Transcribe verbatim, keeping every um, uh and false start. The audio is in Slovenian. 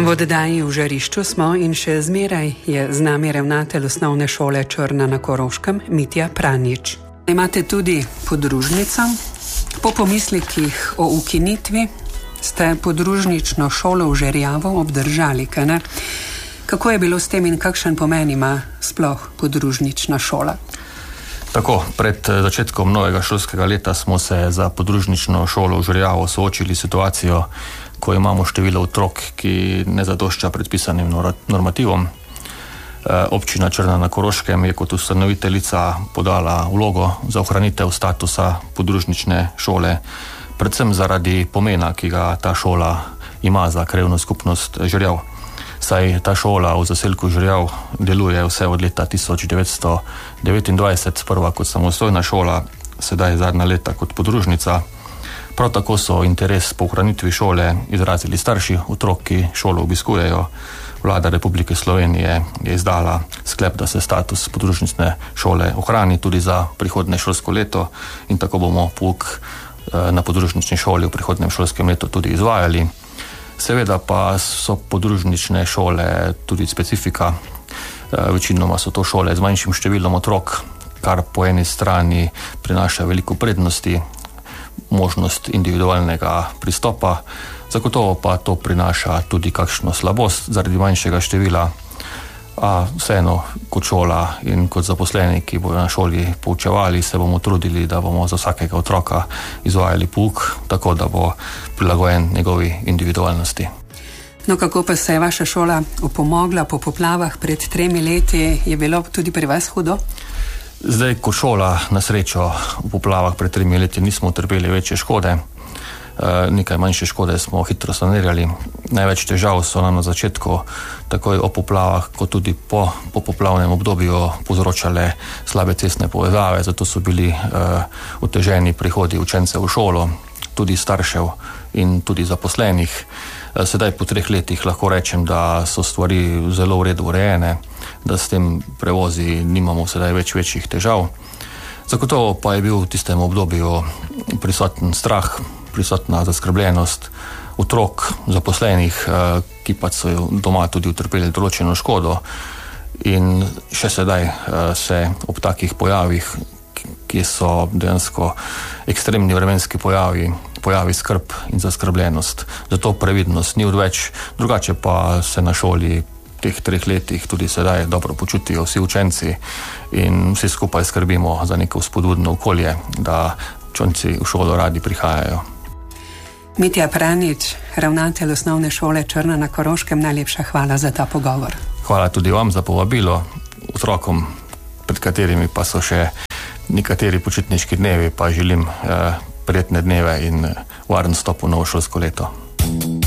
V oddaji V žarišču smo in še zmeraj je z nami ravnatelj osnovne šole Črna na Koroškem, Mitja Pranič. Imate tudi podružnico. Po pomislekih o ukinitvi ste podružnično šolo v Žerjavu obdržali, kaj ne? Kako je bilo s tem in kakšen pomen ima sploh podružnična šola? Tako, pred začetkom novega šolskega leta smo se za podružnično šolo v Žerjavu soočili situacijo, ko imamo število otrok, ki ne zadošča predpisanim normativom. Občina Črna na Koroškem je kot ustanoviteljica podala vlogo za ohranitev statusa podružnične šole, predvsem zaradi pomena, ki ga ta šola ima za krajevno skupnost Žerjav. Saj ta šola v zaselku Žerjav deluje vse od leta tisoč devetsto devetindvajset, sprva kot samostojna šola, sedaj zadnja leta kot podružnica. Prav tako so interes po ohranitvi šole izrazili starši otrok, ki šolo obiskujejo. Vlada Republike Slovenije je izdala sklep, da se status podružnične šole ohrani tudi za prihodnje šolsko leto in tako bomo pouk na podružnični šoli v prihodnjem šolskem letu tudi izvajali. Seveda pa so podružnične šole tudi specifika. Večinoma so to šole z manjšim številom otrok, kar po eni strani prinaša veliko prednosti, možnost individualnega pristopa, zagotovo pa to prinaša tudi kakšno slabost zaradi manjšega števila, a vseeno kot šola in kot zaposleni, ki bodo na šoli poučevali, se bomo trudili, da bomo za vsakega otroka izvajali pouk, tako da bo prilagojen njegovi individualnosti. No, kako pa se je vaša šola opomogla po poplavah pred tremi leti? Je bilo tudi pri vas hudo? Zdaj, kot šola, na srečo v poplavah pred tremi leti nismo utrpeli večje škode. Nekaj manjše škode smo hitro sanirali. Največ težav so nam na začetku, takoj o poplavah, kot tudi po, po poplavnem obdobju povzročale slabe cestne povezave, zato so bili uh, oteženi prihodi učencev v šolo, tudi staršev in tudi zaposlenih. Uh, sedaj po treh letih lahko rečem, da so stvari zelo v redu urejene, da s tem prevozi nimamo sedaj več večjih težav. Zagotovo pa je bil v tistem obdobju prisoten strah, prisotna zaskrbljenost otrok, zaposlenih, ki pa so doma tudi utrpeli določeno škodo in še sedaj se ob takih pojavih, ki so dejansko ekstremni vremenski pojavi, pojavi skrb in zaskrbljenost. Zato previdnost ni odveč, drugače pa se na šoli v teh treh letih tudi sedaj dobro počutijo vsi učenci in vsi skupaj skrbimo za neko spodbudno okolje, da učenci v šolo radi prihajajo. Mitja Pranič, ravnatelj osnovne šole Črna na Koroškem, najlepša hvala za ta pogovor. Hvala tudi vam za povabilo, otrokom, pred katerimi pa so še nekateri počitniški dnevi, pa želim eh, prijetne dneve in varen vstop v novo šolsko leto.